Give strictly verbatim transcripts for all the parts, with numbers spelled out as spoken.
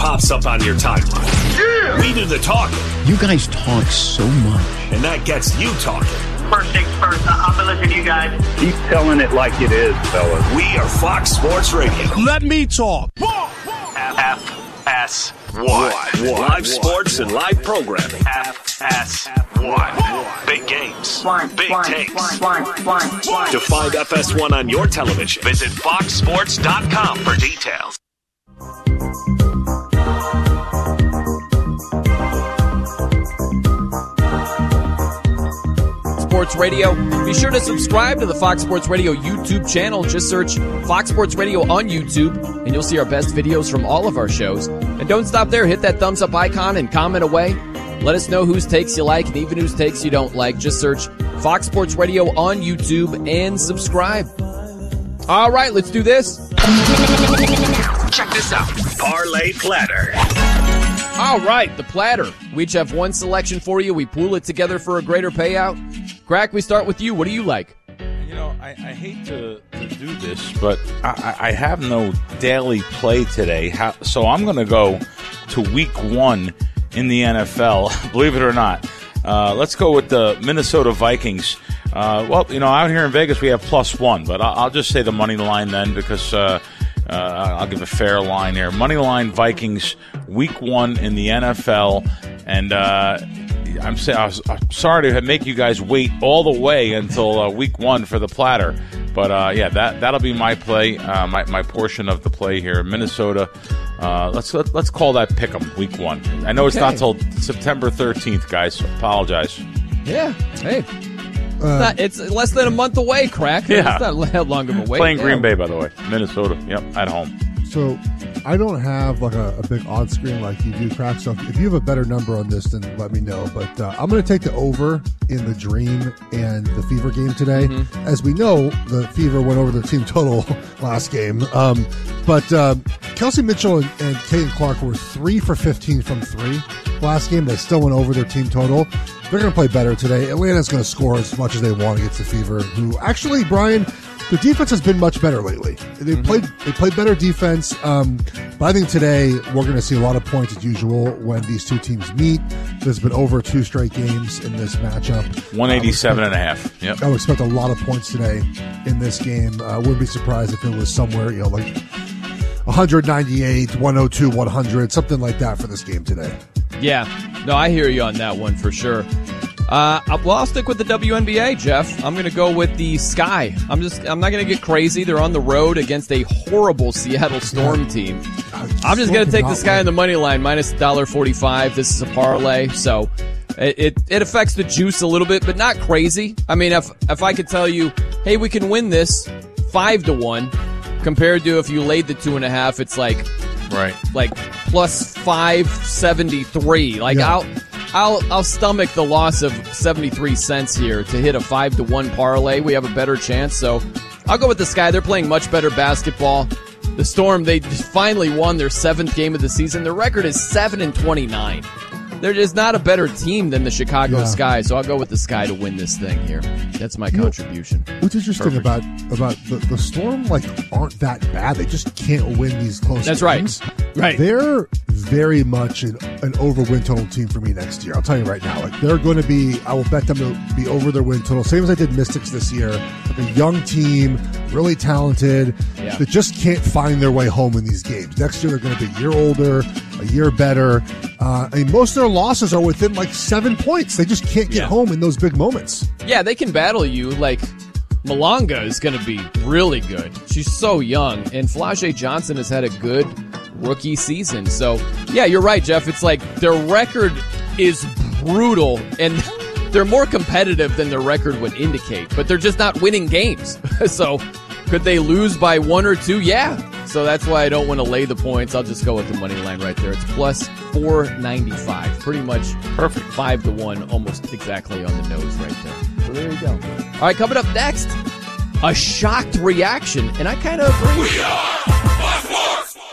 pops up on your timeline. Yeah! We do the talking. You guys talk so much. And that gets you talking. First things first, I've been listening to you guys. Keep telling it like it is, fellas. We are Fox Sports Radio. Let me talk. F S one. Live sports and live programming. F S one. Big games. One, Big one, takes. one, one, one, one. To find F S one on your television, visit fox sports dot com for details. Sports Radio. Be sure to subscribe to the Fox Sports Radio YouTube channel. Just search Fox Sports Radio on YouTube, and you'll see our best videos from all of our shows. And don't stop there. Hit that thumbs up icon and comment away. Let us know whose takes you like and even whose takes you don't like. Just search Fox Sports Radio on YouTube and subscribe. All right, let's do this. Check this out. Parlay Platter. All right, the platter. We each have one selection for you. We pool it together for a greater payout. Crack, we start with you. What do you like? You know, I, I hate to, to do this, but I, I have no daily play today, How, so I'm going to go to week one in the N F L, believe it or not. Uh, let's go with the Minnesota Vikings. Uh, well, you know, out here in Vegas we have plus one, but I'll, I'll just say the money line then because uh, uh, I'll give a fair line here. Money line Vikings, week one in the N F L, and uh, I'm, say, I was, I'm sorry to make you guys wait all the way until uh, week one for the platter. But, uh, yeah, that, that'll be my play, uh, my, my portion of the play here. Minnesota, uh, let's let, let's call that Pick'em, week one. I know it's Okay. not till September thirteenth, guys. So apologize. Yeah, hey. Uh, It's, not, it's less than a month away, Crack. Yeah. It's not that long of a wait. Playing Yeah. Green Bay, by the way. Minnesota, yep, at home. So I don't have like a, a big odds screen like you do, Crack. So if you have a better number on this, then let me know. But uh, I'm going to take the over in the Dream and the Fever game today. Mm-hmm. As we know, the Fever went over their team total last game. Um, but uh, Kelsey Mitchell and, and Caden Clark were three for fifteen from three last game. They still went over their team total. They're going to play better today. Atlanta's going to score as much as they want against the Fever, who actually, Brian, the defense has been much better lately. They mm-hmm. played they played better defense, um, but I think today we're going to see a lot of points as usual when these two teams meet. There's been over two straight games in this matchup. one eighty-seven and a half. Yep. I would expect a lot of points today in this game. I uh, wouldn't be surprised if it was somewhere, you know, like one ninety-eight, one oh two, one hundred, something like that for this game today. Yeah, no, I hear you on that one for sure. Uh, well, I'll stick with the W N B A, Jeff. I'm going to go with the Sky. I'm just, I'm not going to get crazy. They're on the road against a horrible Seattle Storm yeah. team. I'm just going to take the Sky on the money line, minus one dollar forty-five. This is a parlay, so it, it it affects the juice a little bit, but not crazy. I mean, if if I could tell you, hey, we can win this five to one, compared to if you laid the two and a half, it's like right, like plus five seventy three. Like yeah. I'll. I'll I'll stomach the loss of seventy-three cents here to hit a five to one parlay. We have a better chance, so I'll go with the Sky. They're playing much better basketball. The Storm, they finally won their seventh game of the season. Their record is seven and twenty-nine. They're just not a better team than the Chicago yeah. Sky, so I'll go with the Sky to win this thing here. That's my you contribution. Know, what's interesting Perfect. about about the, the Storm, like, aren't that bad. They just can't win these close That's games. That's right. Right. They're very much an, an over win total team for me next year. I'll tell you right now. Like, they're going to be, I will bet them to be over their win total. Same as I did Mystics this year. Like a young team, really talented, yeah. that just can't find their way home in these games. Next year, they're going to be a year older, a year better. Uh, I mean, most of their losses are within like seven points. They just can't get yeah. home in those big moments. Yeah, they can battle you. Like, Malanga is going to be really good. She's so young. And Flau'jae Johnson has had a good rookie season. So, yeah, you're right, Jeff. It's like their record is brutal, and they're more competitive than their record would indicate. But they're just not winning games. So, could they lose by one or two? Yeah. So that's why I don't want to lay the points. I'll just go with the money line right there. It's plus four ninety-five. Pretty much perfect. Five to one, almost exactly on the nose right there. So there you go. All right, coming up next, a shocked reaction, and I kind of agree. We are Fox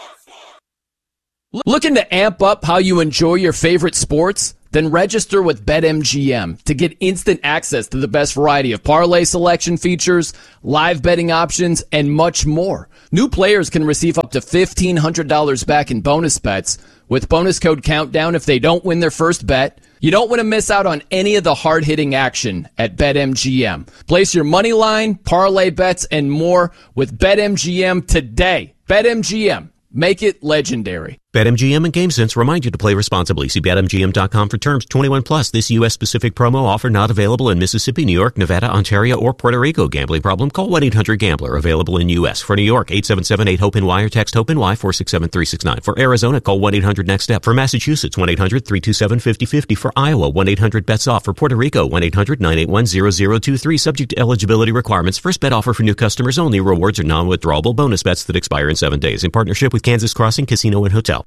Sports. Looking to amp up how you enjoy your favorite sports? Then register with BetMGM to get instant access to the best variety of parlay selection features, live betting options, and much more. New players can receive up to fifteen hundred dollars back in bonus bets with bonus code COUNTDOWN if they don't win their first bet. You don't want to miss out on any of the hard-hitting action at BetMGM. Place your money line, parlay bets, and more with BetMGM today. BetMGM. Make it legendary. BetMGM and GameSense remind you to play responsibly. See Bet M G M dot com for terms. twenty-one plus. This U S-specific promo offer not available in Mississippi, New York, Nevada, Ontario, or Puerto Rico. Gambling problem? Call one eight hundred gambler. Available in U S. For New York, eight seven seven eight hope N Y or text HOPE-NY four six seven three six nine. For Arizona, call one eight hundred next step. For Massachusetts, one eight hundred three two seven five zero five zero. For Iowa, one eight hundred bets off. For Puerto Rico, one eight hundred nine eight one zero zero two three. Subject to eligibility requirements. First bet offer for new customers only. Rewards are non-withdrawable bonus bets that expire in seven days. In partnership with Kansas Crossing Casino and Hotel.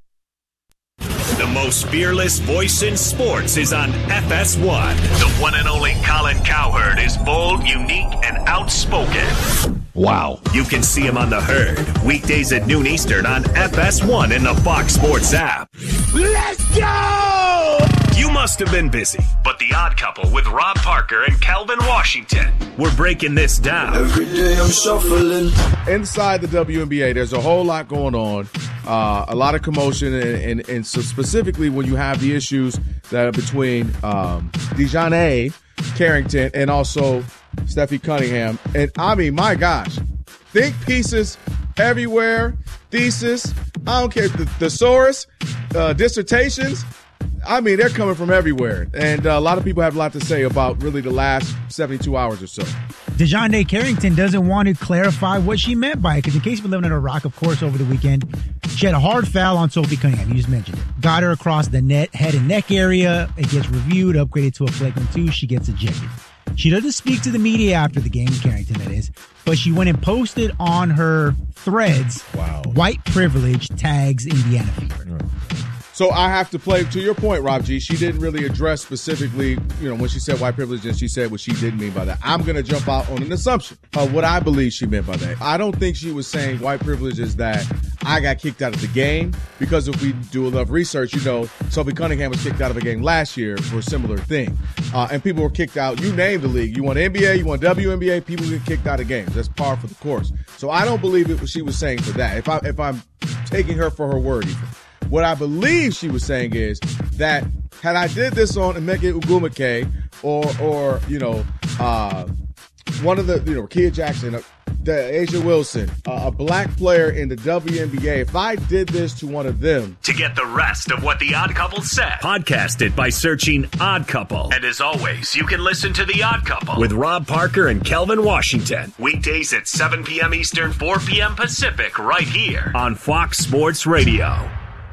The most fearless voice in sports is on F S one. The one and only Colin Cowherd is bold, unique, and outspoken. Wow. You can see him on The Herd, weekdays at noon Eastern on F S one and the Fox Sports app. Let's go! You must have been busy, but The Odd Couple with Rob Parker and Calvin Washington, we're breaking this down. Every day I'm shuffling. Inside the W N B A, there's a whole lot going on, uh, a lot of commotion, and, and, and so specifically when you have the issues that are between um, DeJounte Carrington and also Steffi Cunningham. And I mean, my gosh, think pieces everywhere, thesis, I don't care, the thesaurus, uh, dissertations. I mean, they're coming from everywhere. And uh, a lot of people have a lot to say about really the last seventy-two hours or so. DeJounte Carrington doesn't want to clarify what she meant by it, because in case you've been living under a rock, of course, over the weekend, she had a hard foul on Sophie Cunningham. You just mentioned it. Got her across the net, head and neck area. It gets reviewed, upgraded to a flagrant two. She gets ejected. She doesn't speak to the media after the game, Carrington, that is, but she went and posted on her threads, wow, white privilege tags Indiana Fever. Right. So I have to play to your point, Rob G. She didn't really address specifically, you know, when she said white privilege, and she said what she didn't mean by that. I'm going to jump out on an assumption of what I believe she meant by that. I don't think she was saying white privilege is that I got kicked out of the game, because if we do enough research, you know, Sophie Cunningham was kicked out of a game last year for a similar thing. Uh, and people were kicked out. You name the league. You want N B A, you want W N B A, people get kicked out of games. That's par for the course. So I don't believe it what she was saying for that. If I if I'm taking her for her word even. What I believe she was saying is that had I did this on Emeka Ugwumike or, or you know, uh, one of the, you know, Kia Jackson, uh, the Asia Wilson, uh, a black player in the W N B A, if I did this to one of them. To get the rest of what The Odd Couple said, podcast it by searching Odd Couple. And as always, you can listen to The Odd Couple with Rob Parker and Kelvin Washington. Weekdays at seven p.m. Eastern, four p.m. Pacific, right here on Fox Sports Radio.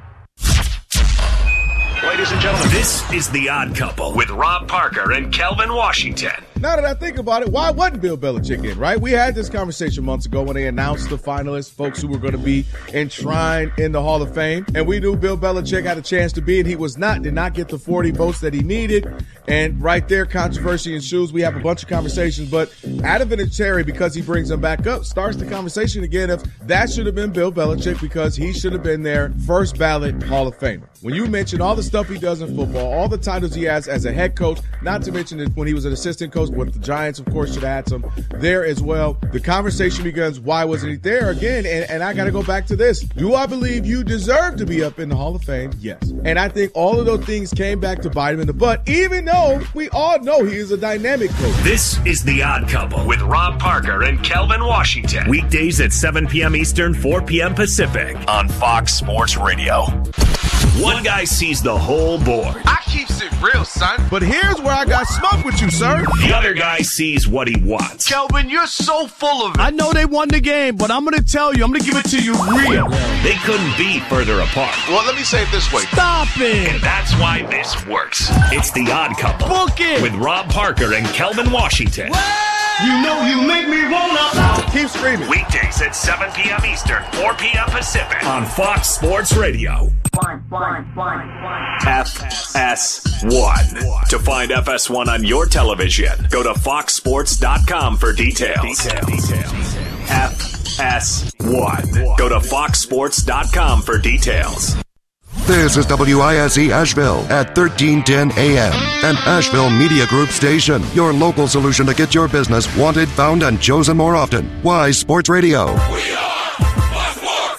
Ladies and gentlemen, this is The Odd Couple with Rob Parker and Kelvin Washington. Now that I think about it, why wasn't Bill Belichick in, right? We had this conversation months ago when they announced the finalists, folks who were going to be enshrined in the Hall of Fame. And we knew Bill Belichick had a chance to be, and he was not, did not get the forty votes that he needed. And right there, controversy ensues. We have a bunch of conversations, but Adam Vinatieri, because he brings them back up, starts the conversation again of that should have been Bill Belichick, because he should have been their first ballot Hall of Famer. When you mention all the stuff he does in football, all the titles he has as a head coach, not to mention that when he was an assistant coach with the Giants, of course, should have had some there as well. The conversation begins, why wasn't he there again? And, and I got to go back to this. Do I believe you deserve to be up in the Hall of Fame? Yes. And I think all of those things came back to bite him in the butt, even though we all know he is a dynamic coach. This is The Odd Couple with Rob Parker and Kelvin Washington. Weekdays at seven p.m. Eastern, four p.m. Pacific on Fox Sports Radio. One guy sees the whole board. I keeps it real, son. But here's where I got smoked with you, sir. The other guy sees what he wants. Kelvin, you're so full of it. I know they won the game, but I'm going to tell you, I'm going to give it to you real. They couldn't be further apart. Well, let me say it this way. Stop it. And that's why this works. It's The Odd Couple. Book it. With Rob Parker and Kelvin Washington. You know you make me wanna. Keep screaming. Weekdays at seven p.m. Eastern, four p.m. Pacific on Fox Sports Radio. One, one, one, one. F S one. To find F S one on your television, go to fox sports dot com for details. Details. F S one. Go to fox sports dot com for details. This is W I S E Asheville at thirteen ten A M, an Asheville Media Group station. Your local solution to get your business wanted, found, and chosen more often. Wise Sports Radio. We are Wise Sports. And here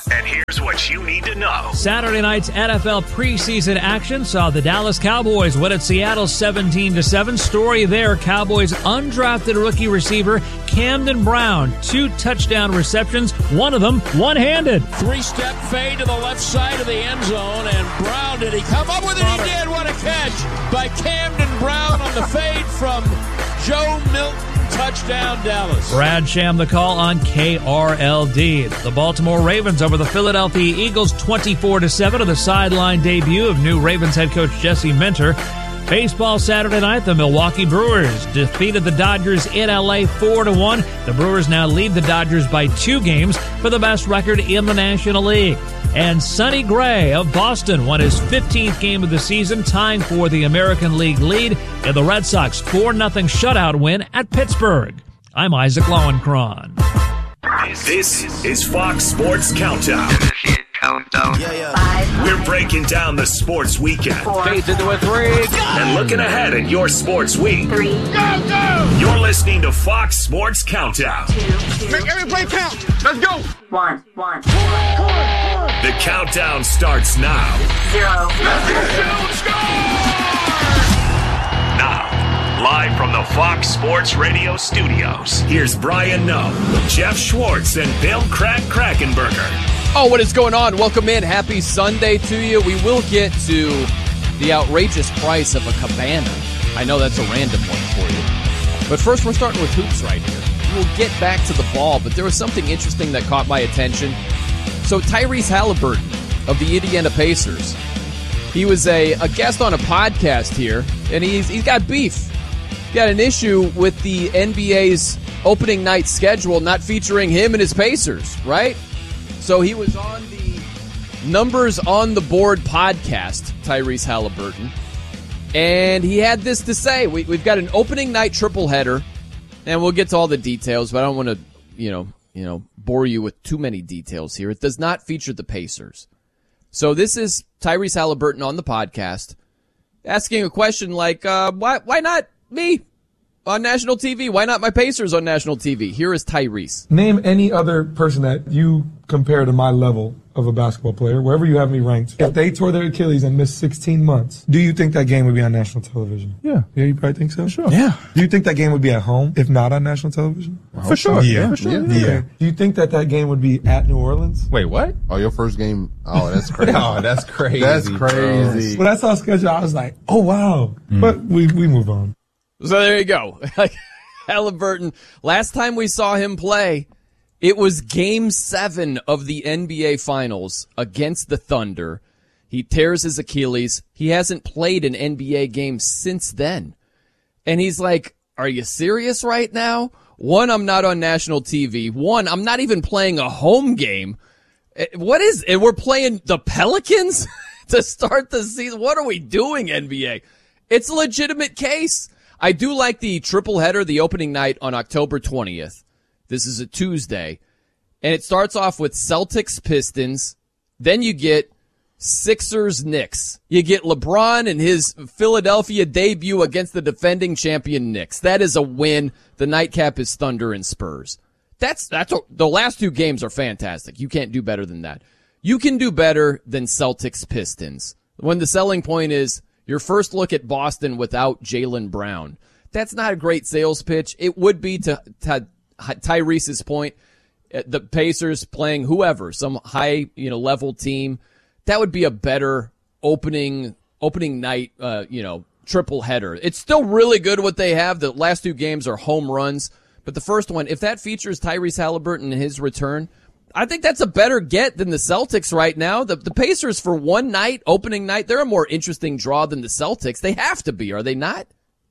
Here's what you need to know. Saturday night's N F L preseason action saw the Dallas Cowboys win at Seattle seventeen to seven. Story there, Cowboys undrafted rookie receiver Camden Brown. Two touchdown receptions, one of them one-handed. Three-step fade to the left side of the end zone, and Brown, did he come up with it? He did. What a catch by Camden Brown on the fade from Joe Milton. Touchdown, Dallas. Brad Sham the call on K R L D. The Baltimore Ravens over the Philadelphia Eagles twenty-four to seven of the sideline debut of new Ravens head coach Jesse Minter. Baseball Saturday night, the Milwaukee Brewers defeated the Dodgers in L A four to one. The Brewers now lead the Dodgers by two games for the best record in the National League. And Sonny Gray of Boston won his fifteenth game of the season, tying for the American League lead in the Red Sox four nothing shutout win at Pittsburgh. I'm Isaac Lowenkron. This is Fox Sports Countdown. Countdown. Yeah, yeah. Five. We're breaking down the sports weekend. Fades into a three. Go! And looking ahead at your sports week. Three. Go, go! You're listening to Fox Sports Countdown. Two, two. Make every play count. Let's go. One, one. The countdown starts now. Zero. Let's go. Now, live from the Fox Sports Radio studios, here's Brian Noe, Jeff Schwartz, and Bill Crack Krackenberger. Oh, what is going on? Welcome in. Happy Sunday to you. We will get to the outrageous price of a cabana. I know that's a random one for you. But first, we're starting with hoops right here. We'll get back to the ball, but there was something interesting that caught my attention. So Tyrese Halliburton of the Indiana Pacers, he was a, a guest on a podcast here, and he's he's got beef. He's got an issue with the N B A's opening night schedule not featuring him and his Pacers, right? So he was on the Numbers on the Board podcast, Tyrese Halliburton, and he had this to say. We, we've got an opening night triple header, and we'll get to all the details, but I don't want to, you know, you know, bore you with too many details here. It does not feature the Pacers. So this is Tyrese Halliburton on the podcast asking a question like, uh, why, why not me on national T V? Why not my Pacers on national T V? Here is Tyrese. Name any other person that you compare to my level of a basketball player, wherever you have me ranked. If they tore their Achilles and missed sixteen months, do you think that game would be on national television? Yeah. Yeah, you probably think so? Sure. Yeah. Do you think that game would be at home if not on national television? For sure. Yeah. For sure. Yeah. Yeah. Okay. Do you think that that game would be at New Orleans? Wait, what? Oh, your first game? Oh, that's crazy. Oh, that's crazy. That's crazy. Well, that's how schedule. I was like, oh, wow. Mm. But we, we move on. So there you go. Halliburton, last time we saw him play, it was game seven of the N B A Finals against the Thunder. He tears his Achilles. He hasn't played an N B A game since then. And he's like, are you serious right now? One, I'm not on national T V. One, I'm not even playing a home game. What is it? We're playing the Pelicans to start the season. What are we doing, N B A? It's a legitimate case. I do like the triple header, the opening night on October twentieth. This is a Tuesday. And it starts off with Celtics Pistons. Then you get Sixers Knicks. You get LeBron and his Philadelphia debut against the defending champion Knicks. That is a win. The nightcap is Thunder and Spurs. That's, that's, a, the last two games are fantastic. You can't do better than that. You can do better than Celtics Pistons. When the selling point is your first look at Boston without Jaylen Brown. That's not a great sales pitch. It would be to, to Tyrese's point, the Pacers playing whoever, some high, you know, level team. That would be a better opening, opening night, uh, you know, triple header. It's still really good what they have. The last two games are home runs, but the first one, if that features Tyrese Halliburton and his return, I think that's a better get than the Celtics right now. The, the Pacers for one night, opening night, they're a more interesting draw than the Celtics. They have to be, are they not?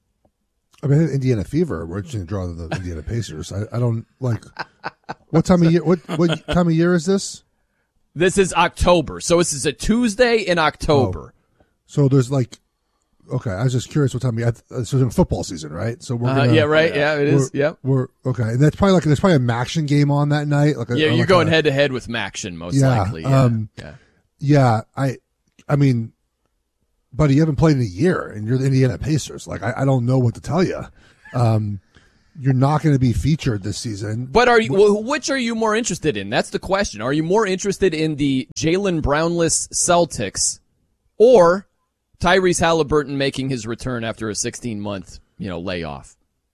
I mean, Indiana Fever, we're interesting to draw the Indiana Pacers. I, I don't like, what time of year, what, what time of year is this? This is October. So this is a Tuesday in October. Oh. So there's like, okay, I was just curious what time of year. So it's in football season, right? So we're uh, gonna, yeah, right. Yeah, it is. We're, yep. We're okay. And that's probably like, there's probably a Maction game on that night. Like a, yeah, you're like going a, head to head with Maction most yeah, likely. Yeah. Um, yeah. Yeah. I, I mean, buddy, you haven't played in a year and you're the Indiana Pacers. Like, I, I don't know what to tell you. Um, you're not going to be featured this season. But are you? Well, which are you more interested in? That's the question. Are you more interested in the Jaylen Brownless Celtics or Tyrese Halliburton making his return after a sixteen month, you know, layoff?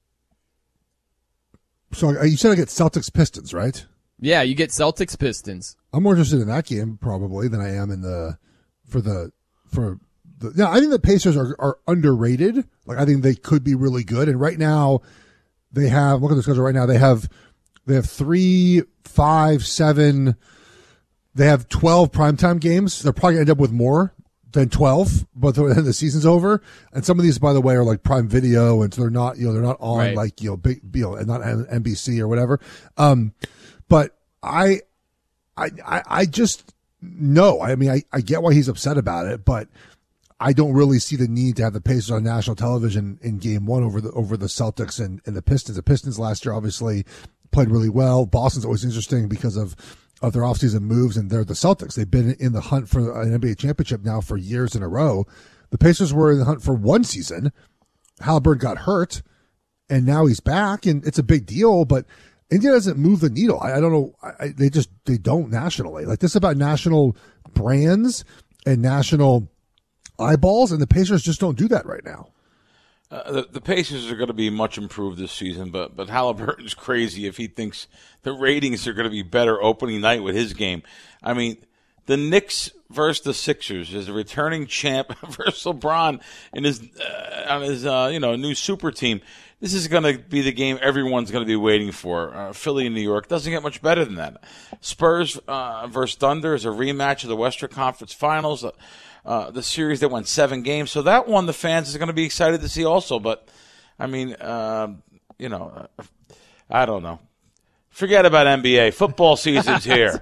So you said I get Celtics Pistons, right? Yeah, you get Celtics Pistons. I'm more interested in that game probably than I am in the for the for the. Yeah, I think the Pacers are are underrated. Like I think they could be really good, and right now they have look at the schedule. Right now they have they have three, five, seven. They have twelve primetime games. They're probably gonna end up with more than twelve, but then the season's over. And some of these, by the way, are like Prime Video, and so they're not, you know, they're not on right. like, you know, big, you know, and not N B C or whatever. Um, but I, I, I, I just no. I mean, I, I get why he's upset about it, but I don't really see the need to have the Pacers on national television in Game One over the over the Celtics and, and the Pistons. The Pistons last year obviously played really well. Boston's always interesting because of. of their offseason moves, and they're the Celtics. They've been in the hunt for an N B A championship now for years in a row. The Pacers were in the hunt for one season. Halliburton got hurt, and now he's back, and it's a big deal, but India doesn't move the needle. I, I don't know. I, they just, they don't nationally. Like, this is about national brands and national eyeballs, and the Pacers just don't do that right now. Uh, the, the Pacers are going to be much improved this season, but but Halliburton's crazy if he thinks the ratings are going to be better opening night with his game. I mean, the Knicks versus the Sixers is a returning champ versus LeBron in his uh, on his uh, you know new super team. This is going to be the game everyone's going to be waiting for. Uh, Philly and New York doesn't get much better than that. Spurs uh, versus Thunder is a rematch of the Western Conference Finals. Uh, Uh, the series that went seven games. So that one the fans are going to be excited to see also. But, I mean, uh, you know, uh, I don't know. Forget about N B A. Football season's here.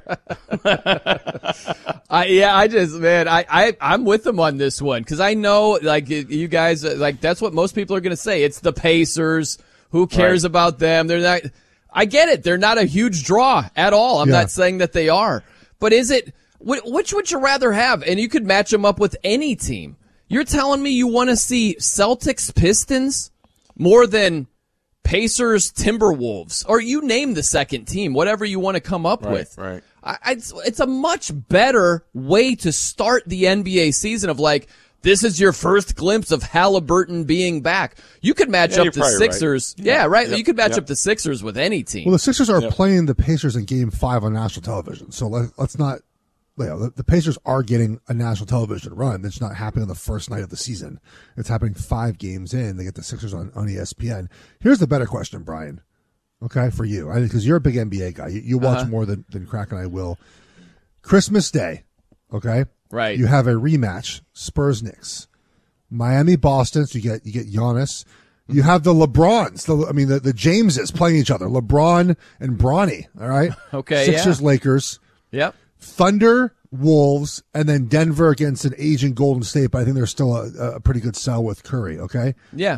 I, yeah, I just, man, I, I, I'm with them on this one because I know, like, you guys, like, that's what most people are going to say. It's the Pacers. Who cares right. about them? They're not, I get it. They're not a huge draw at all. I'm yeah. not saying that they are. But is it, which would you rather have? And you could match them up with any team. You're telling me you want to see Celtics Pistons more than Pacers Timberwolves, or you name the second team, whatever you want to come up right, with. Right. I, it's, it's a much better way to start the N B A season of like, this is your first glimpse of Halliburton being back. You could match yeah, up the Sixers. Right. Yeah, yeah, right. Yep. You could match yep. up the Sixers with any team. Well, the Sixers are yep. playing the Pacers in Game Five on national television, so let, let's not. You know, the, the Pacers are getting a national television run. It's not happening on the first night of the season. It's happening five games in. They get the Sixers on, on E S P N. Here's the better question, Brian. Okay, for you. I because you're a big N B A guy. You, you watch uh-huh. more than, than Crack and I will. Christmas Day, okay? Right. You have a rematch, Spurs-Knicks. Miami-Boston, so you get you get Giannis. You have the LeBrons, the, I mean, the, the Jameses playing each other. LeBron and Bronny, all right? Okay, Sixers-Lakers. Yeah. Yep. Thunder, Wolves, and then Denver against an aging Golden State, but I think there's still a, a pretty good sell with Curry, okay? Yeah.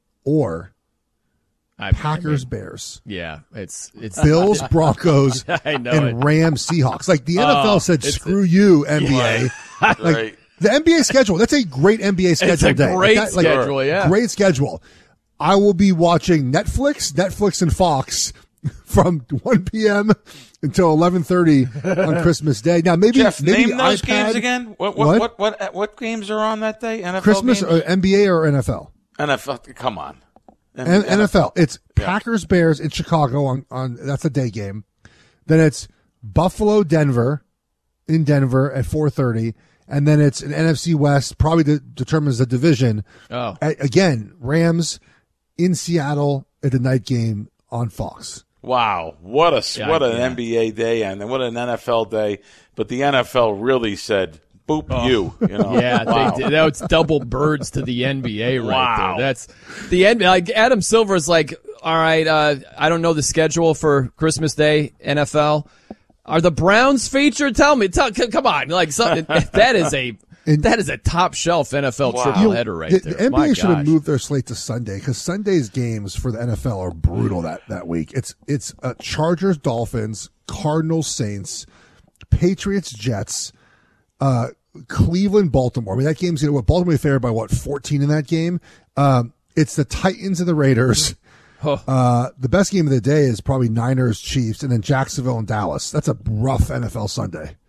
Or I, Packers, I mean, Bears. Yeah, it's it's Bills, Broncos, I know and it. Rams, Seahawks. Like the N F L oh, said, screw you, N B A. Yeah. Like, right. The N B A schedule, that's a great N B A schedule It's a day. great like that, like, schedule, yeah. Great schedule. I will be watching Netflix, Netflix and Fox from one p.m. until eleven thirty on Christmas Day. Now, maybe Jeff, maybe name those iPad, games again. What what, what what what what games are on that day? N F L Christmas, games? or N B A or N F L? N F L. Come on. N- N F L. It's Yeah. Packers Bears in Chicago on on that's a day game. Then it's Buffalo Denver in Denver at four thirty, and then it's an N F C West probably de- determines the division. Oh, A- again, Rams in Seattle at the night game on Fox. Wow, what a Yeah, what an yeah. N B A day and what an N F L day! But the N F L really said, "Boop Oh. you!" You know, yeah, wow. they did. That's double birds to the N B A right Wow. there. That's the N B A. Like Adam Silver's like, all right, uh, I don't know the schedule for Christmas Day N F L. Are the Browns featured? Tell me. Tell, c- come on. Like something that is a And- that is a top shelf N F L Wow. triple You know, header right the, there. the N B A My should have gosh. moved their slate to Sunday because Sunday's games for the N F L are brutal that, that week. It's it's uh, Chargers, Dolphins, Cardinals, Saints, Patriots, Jets, uh, Cleveland, Baltimore. I mean, that game's going to, what, Baltimore favored by what, fourteen in that game? Um, it's the Titans and the Raiders. Uh, the best game of the day is probably Niners Chiefs, and then Jacksonville and Dallas. That's a rough N F L Sunday.